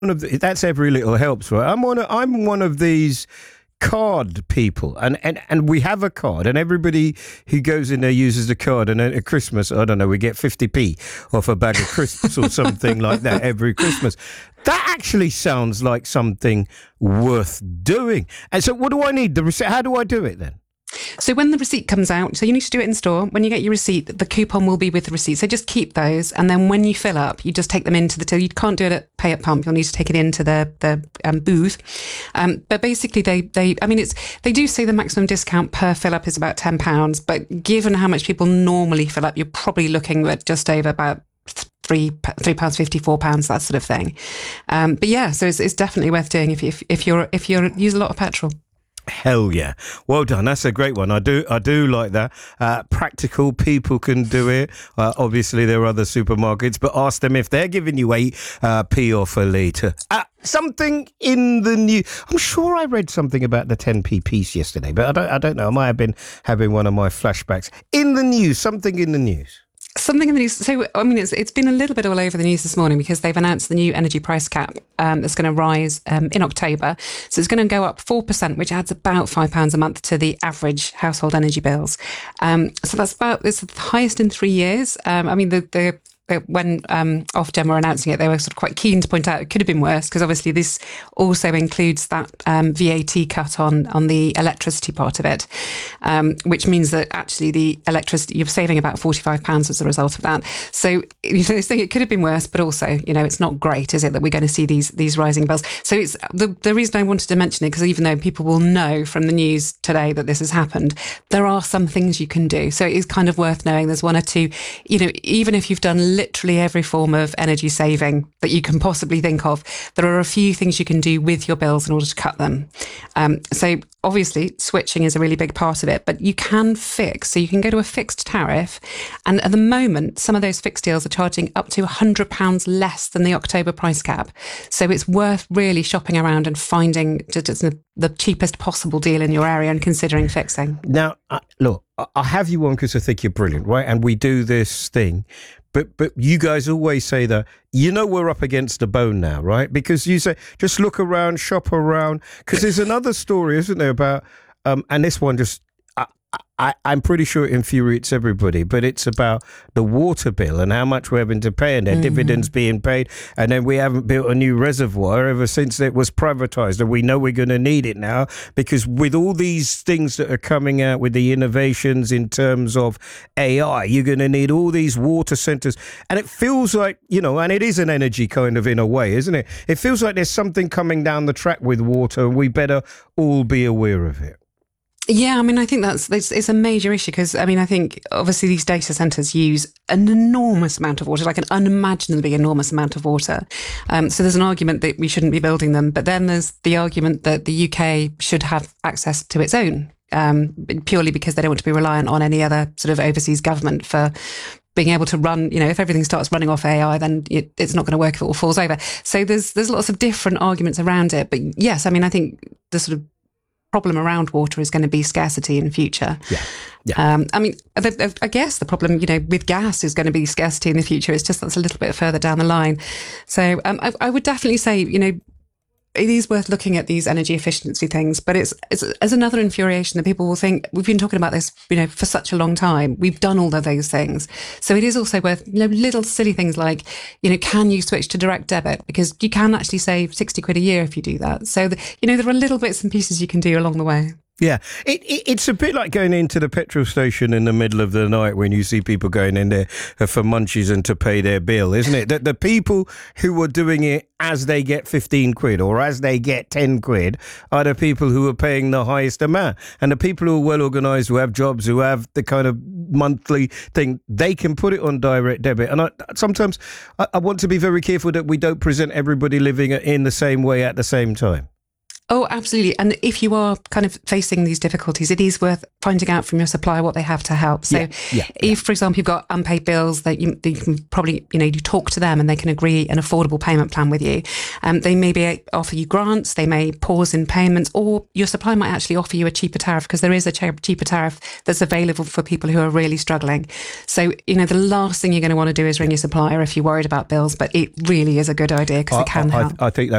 That's every little helps, right? I'm one of these card people, and we have a card, and everybody who goes in there uses the card, and then at Christmas, I don't know, we get 50p off a bag of crisps or something like that every Christmas. That actually sounds like something worth doing. And so what do I need? The receipt? How do I do it then? So when the receipt comes out, so you need to do it in store. When you get your receipt, the coupon will be with the receipt. So just keep those. And then when you fill up, you just take them into the till. You can't do it at pay at pump. You'll need to take it into the booth. But basically they do say the maximum discount per fill up is about £10. But given how much people normally fill up, you're probably looking at just over about £3.50, £4, that sort of thing. But yeah, so it's definitely worth doing if you use a lot of petrol. Hell yeah. Well done. That's a great one. I do like that. Practical people can do it. Obviously, there are other supermarkets, but ask them if they're giving you 8p off a litre. Something in the news. I'm sure I read something about the 10p piece yesterday, but I don't know. I might have been having one of my flashbacks. In the news, something in the news. Something in the news. So, I mean, it's been a little bit all over the news this morning because they've announced the new energy price cap that's going to rise in October. So it's going to go up 4%, which adds about £5 a month to the average household energy bills. So it's the highest in 3 years. I mean, when Ofgem were announcing it, they were sort of quite keen to point out it could have been worse because obviously this also includes that VAT cut on the electricity part of it, which means that actually the electricity, you're saving about £45 as a result of that. So they're saying it could have been worse, but also, it's not great, is it, that we're going to see these rising bills? So it's the reason I wanted to mention it, because even though people will know from the news today that this has happened, there are some things you can do. So it is kind of worth knowing there's one or two, even if you've done literally every form of energy saving that you can possibly think of, there are a few things you can do with your bills in order to cut them. So obviously switching is a really big part of it, but you can fix. So you can go to a fixed tariff. And at the moment, some of those fixed deals are charging up to £100 less than the October price cap. So it's worth really shopping around and finding just the cheapest possible deal in your area and considering fixing. Now, look, I have you on because I think you're brilliant, right? And we do this thing. But you guys always say that, we're up against the bone now, right? Because you say, just look around, shop around. Because there's another story, isn't there, about, and this one just, I'm pretty sure it infuriates everybody, but it's about the water bill and how much we're having to pay and their dividends being paid. And then we haven't built a new reservoir ever since it was privatised. And we know we're going to need it now because with all these things that are coming out with the innovations in terms of AI, you're going to need all these water centres. And it feels like, and it is an energy kind of in a way, isn't it? It feels like there's something coming down the track with water and we better all be aware of it. Yeah, I mean, I think it's a major issue because, I think obviously these data centres use an enormous amount of water, like an unimaginably enormous amount of water. So there's an argument that we shouldn't be building them. But then there's the argument that the UK should have access to its own, purely because they don't want to be reliant on any other sort of overseas government for being able to run, if everything starts running off AI, then it's not going to work if it all falls over. So there's lots of different arguments around it. But yes, I think the sort of problem around water is going to be scarcity in the future. Yeah. I guess the problem, with gas is going to be scarcity in the future. It's just that's a little bit further down the line. So I would definitely say, it is worth looking at these energy efficiency things, but it's as another infuriation that people will think we've been talking about this, for such a long time. We've done all of those things. So it is also worth, little silly things like, can you switch to direct debit? Because you can actually save 60 quid a year if you do that. So, there are little bits and pieces you can do along the way. Yeah, it's a bit like going into the petrol station in the middle of the night when you see people going in there for munchies and to pay their bill, isn't it? That the people who are doing it as they get 15 quid or as they get 10 quid are the people who are paying the highest amount. And the people who are well organised, who have jobs, who have the kind of monthly thing, they can put it on direct debit. And sometimes I want to be very careful that we don't present everybody living in the same way at the same time. Oh, absolutely. And if you are kind of facing these difficulties, it is worth finding out from your supplier what they have to help. So if, for example, you've got unpaid bills, that you can probably, you talk to them and they can agree an affordable payment plan with you. They may offer you grants, they may pause in payments, or your supplier might actually offer you a cheaper tariff because there is a cheaper tariff that's available for people who are really struggling. So, the last thing you're going to want to do is ring your supplier if you're worried about bills, but it really is a good idea because it can help. I think that